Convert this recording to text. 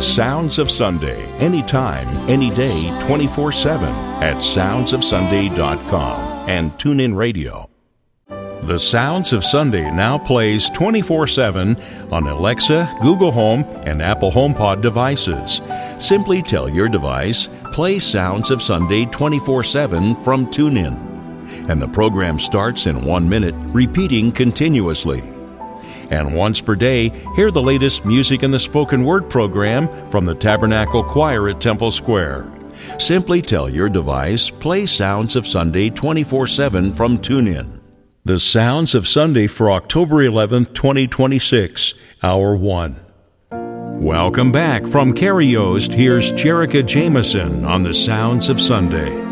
The Sounds of Sunday, anytime, any day, 24/7 at soundsofsunday.com and TuneIn Radio. The Sounds of Sunday now plays 24/7 on Alexa, Google Home, and Apple HomePod devices. Simply tell your device, play Sounds of Sunday 24/7 from TuneIn. And the program starts in 1 minute, repeating continuously. And once per day, hear the latest music in the spoken word program from the Tabernacle Choir at Temple Square. Simply tell your device, play Sounds of Sunday 24/7 from TuneIn. The Sounds of Sunday for October 11th, 2026, Hour 1. Welcome back from Cary Yost. Here's Jerica Jameson on The Sounds of Sunday.